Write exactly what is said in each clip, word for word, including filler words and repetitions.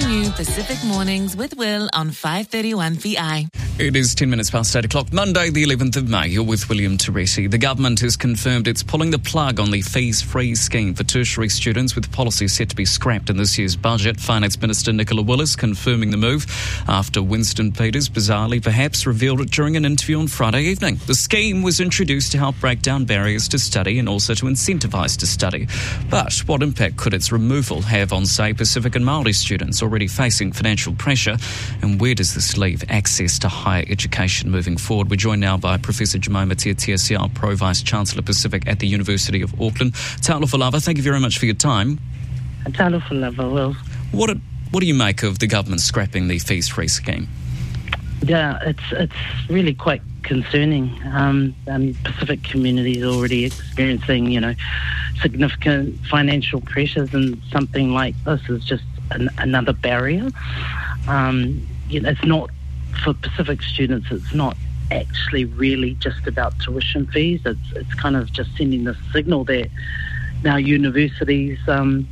new Pacific Mornings with Will on five thirty-one V I. It is ten minutes past eight o'clock, Monday the eleventh of May. You're with William Teresi. The government has confirmed it's pulling the plug on the fees-free scheme for tertiary students, with policy set to be scrapped in this year's budget. Finance Minister Nicola Willis confirming the move after Winston Peters, bizarrely perhaps, revealed it during an interview on Friday evening. The scheme was introduced to help break down barriers to study and also to incentivise to study. But what impact could its removal have on, say, Pacific and Māori students already facing financial pressure? And where does this leave access to higher education moving forward? We're joined now by Professor Jemima Tiatiasiao, Pro Vice Chancellor Pacific at the University of Auckland. Talofa lava, thank you very much for your time. Talofa lava, Will. What, what do you make of the government scrapping the fees-free scheme? Yeah, it's it's really quite concerning. Um, um, Pacific community is already experiencing, you know, significant financial pressures, and something like this is just an, another barrier. Um, you know, it's not for Pacific students. It's not actually really just about tuition fees. It's it's kind of just sending the signal that now universities, um,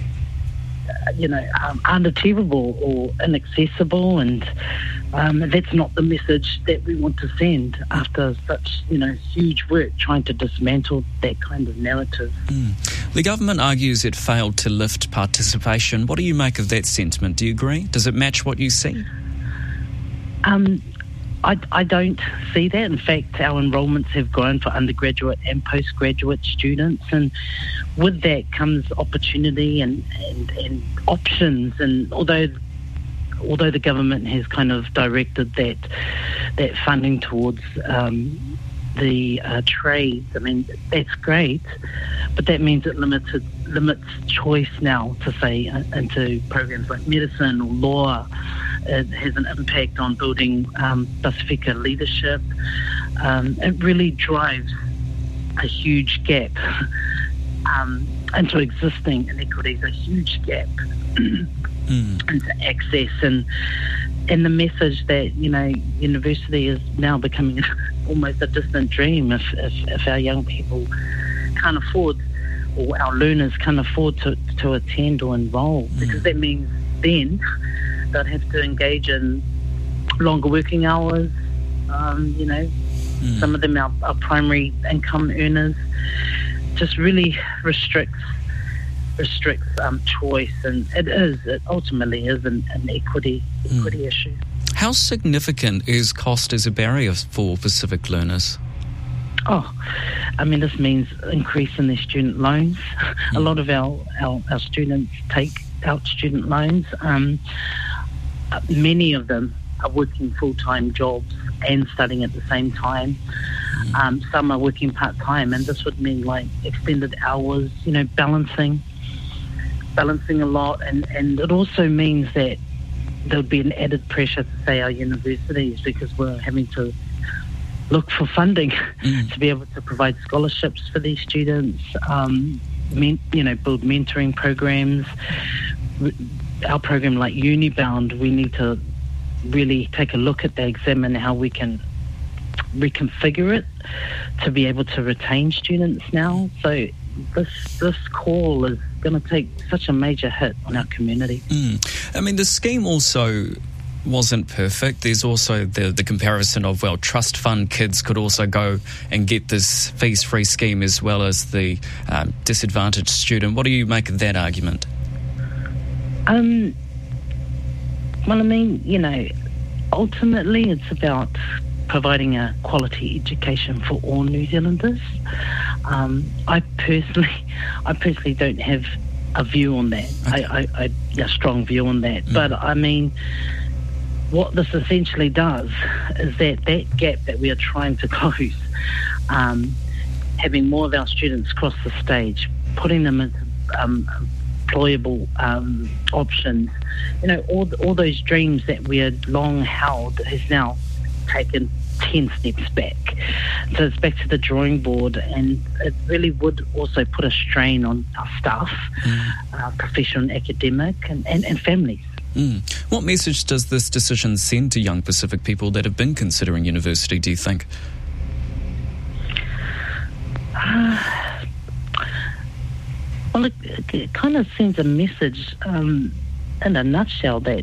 you know, um, aren't achievable or inaccessible, and um, that's not the message that we want to send after such, you know, huge work trying to dismantle that kind of narrative. Mm. The government argues it failed to lift participation. What do you make of that sentiment? Do you agree? Does it match what you see? Um, I, I don't see that. In fact, our enrolments have grown for undergraduate and postgraduate students, and with that comes opportunity and, and, and options. And although although the government has kind of directed that that funding towards um, the uh, trades, I mean, that's great, but that means it limits limits choice now to say uh, into programs like medicine or law. It has an impact on building um, Pasifika leadership. Um, it really drives a huge gap um, into existing inequities, a huge gap mm. into access, and and the message that, you know, university is now becoming almost a distant dream if, if, if our young people can't afford, or our learners can't afford to, to attend or enrol, mm. because that means then they'd have to engage in longer working hours. Um, you know, mm. some of them are, are primary income earners. Just really restricts restricts um, choice, and it is it ultimately is an, an equity mm. equity issue. How significant is cost as a barrier for Pacific learners? Oh, I mean, this means increase in their student loans. Mm. A lot of our, our, our students take out student loans. Um, many of them are working full-time jobs and studying at the same time. Um, some are working part-time, and this would mean like extended hours, you know, balancing, balancing a lot. And, and it also means that there would be an added pressure to, say, our universities, because we're having to look for funding mm. to be able to provide scholarships for these students, um, men, you know, build mentoring programs. Our program like Unibound, we need to really take a look at that, examine how we can reconfigure it to be able to retain students now. So this this call is going to take such a major hit on our community. Mm. I mean, the scheme also wasn't perfect. There's also the, the comparison of, well, trust fund kids could also go and get this fees-free scheme as well as the um, disadvantaged student. What do you make of that argument? Um, well, I mean, you know, ultimately it's about providing a quality education for all New Zealanders. Um, I personally, I personally don't have a view on that. Okay. I, I, I a strong view on that. Mm. But I mean, what this essentially does is that that gap that we are trying to close, um, having more of our students cross the stage, putting them into um, employable um, options, you know, all all those dreams that we had long held has now taken ten steps back. So it's back to the drawing board, and it really would also put a strain on our staff, mm. uh, professional and academic, and, and, and families. Mm. What message does this decision send to young Pacific people that have been considering university, do you think? Uh, well, it, it kind of sends a message um, in a nutshell, that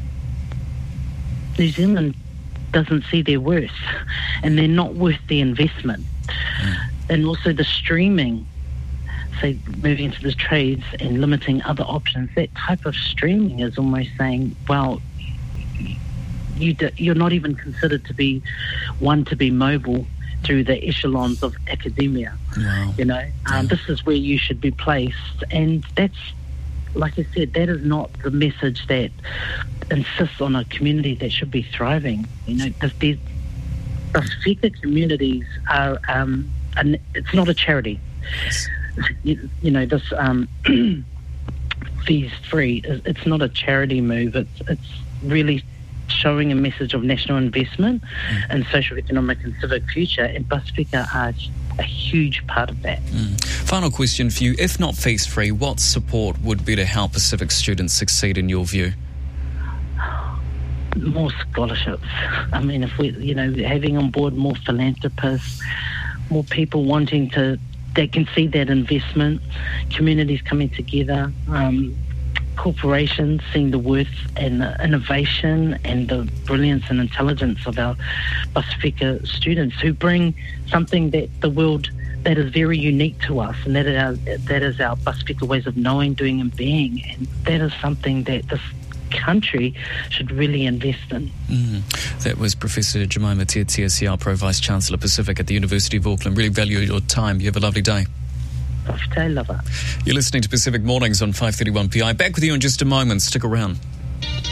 New Zealand doesn't see their worth, and they're not worth the investment. Mm. And also the streaming, say moving into the trades and limiting other options, that type of streaming is almost saying, well, you do, you're not even considered to be one to be mobile through the echelons of academia. Wow. You know, um, yeah. This is where you should be placed, and that's, like I said, that is not the message that insists on a community that should be thriving. You know, the, the Pasifika communities are, um, and it's not a charity. You, you know, this um, fees free, it's not a charity move. It's it's really showing a message of national investment mm. and social, economic and civic future, and Pasifika are a huge part of that. Mm. Final question for you. If not fees free, what support would be to help Pacific students succeed in your view? More scholarships. I mean, if we, you know, having on board more philanthropists, more people wanting to, they can see that investment, communities coming together, um, corporations seeing the worth and the innovation and the brilliance and intelligence of our Pasifika students, who bring something that the world, that is very unique to us, and that is our, that is our Pasifika ways of knowing, doing and being, and that is something that this country should really invest in. Mm. That was Professor Jemima Tiatia, C R Pro Vice Chancellor Pacific at the University of Auckland. Really value your time. You have a lovely day. You're listening to Pacific Mornings on five thirty-one P I. Back with you in just a moment. Stick around.